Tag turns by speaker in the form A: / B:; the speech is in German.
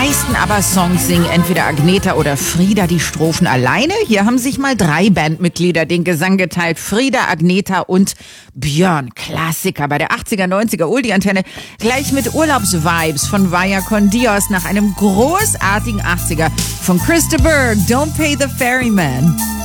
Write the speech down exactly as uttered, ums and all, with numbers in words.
A: meisten ABBA-Songs singen entweder Agneta oder Frida die Strophen alleine. Hier haben sich mal drei Bandmitglieder den Gesang geteilt. Frida, Agneta und Björn. Klassiker bei der achtziger, neunziger Oldie-Antenne. Gleich mit Urlaubsvibes von Vaya con Dios nach einem großartigen achtziger von Chris de Burgh, Don't Pay the Ferryman.